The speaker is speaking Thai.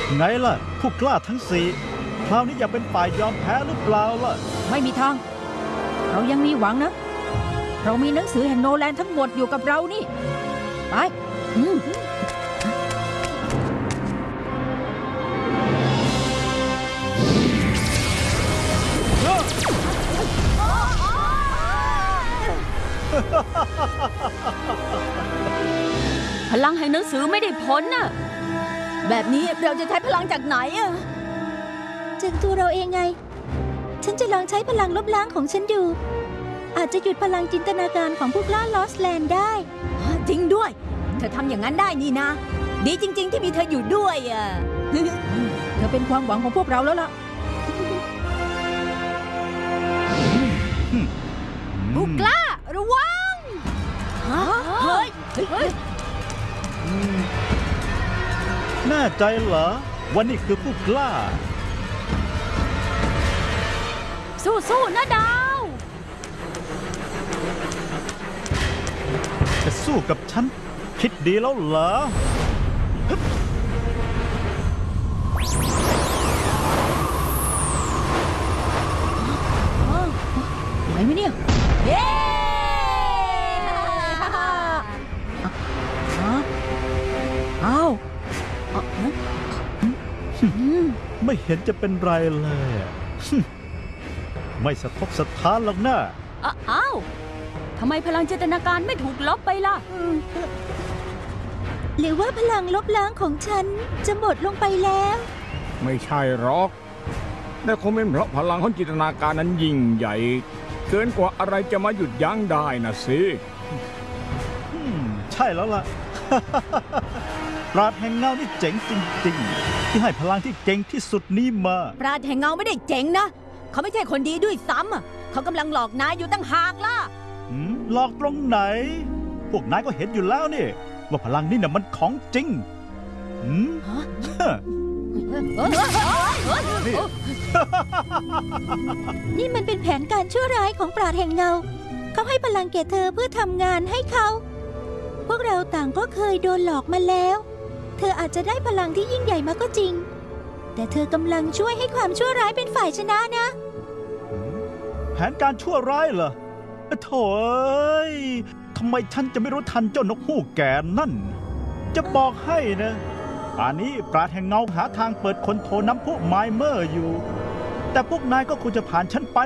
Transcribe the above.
ไงล่ะผู้กล้าทั้งสี่คราวนี้อยากเป็นฝ่ายยอมแพ้หรือเปล่าล่ะไม่มีทางเรายังมีหวังนะเรามีหนังสือแห่งโนแลนทั้งหมดอยู่กับเรานี่ไปพลังแห่งหนังสือไม่ได้ผลน่ะแบบนี้เราจะใช้พลังจากไหนอะจากตัวเราเองไงฉันจะลองใช้พลังลบล้างของฉันดูอาจจะหยุดพลังจินตนาการของผู้กล้าลอสแลนด์ได้จริงด้วยเธอทำอย่างนั้นได้นี่นะดีจริงๆที่มีเธออยู่ด้วยอ่ะเธอเป็นความหวังของพวกเราแล้วล่ะผู้กล้าระวังเฮ้ยแน่ใจเหรอว่านี่คือผู้กล้าสู้ๆนะดาวจะสู้กับฉันคิดดีแล้วเหรอไหวไหมเนี่ยเย้เอาไม่เห็นจะเป็นไรเลยไม่สะทกสะท้านหรอกนะอ้าวทำไมพลังจินตนาการไม่ถูกลบไปล่ะหรือว่าพลังลบล้างของฉันจะหมดลงไปแล้วไม่ใช่หรอกแต่คงเป็นเพราะพลังของจินตนาการนั้นยิ่งใหญ่เกินกว่าอะไรจะมาหยุดยั้งได้นะสิใช่แล้วล่ะ ปราดแห่งเงานี่เจ๋งจริงๆที่ให้พลังที่เก่งที่สุดนี้มาปราดแห่งเงาไม่ได้เจ๋งนะเขาไม่ใช่คนดีด้วยซ้ำเขากำลังหลอกนายอยู่ตั้งหากล่ะหลอกตรงไหนพวกนายก็เห็นอยู่แล้วนี่ว่าพลังนี่น่ะมันของจริงนี่มันเป็นแผนการชั่วร้ายของปราดแห่งเงาเขาให้พลังแก่เธอเพื่อทำงานให้เขาพวกเราต่างก็เคยโดนหลอกมาแล้วเธออาจจะได้พลังที่ยิ่งใหญ่มาก็จริงแต่เธอกำลังช่วยให้ความชั่วร้ายเป็นฝ่ายชนะนะแผนการชั่วร้ายเหรอโถ่เอ้ยทำไมฉันจะไม่รู้ทันเจ้านกฮูกแก่นั่นจะบอกให้นะป่านนี้ปราดแห่งเงาหาทางเปิดคนโทน้ำพุไมเมอร์อยู่แต่พวกนายก็ควรจะผ่านฉันไป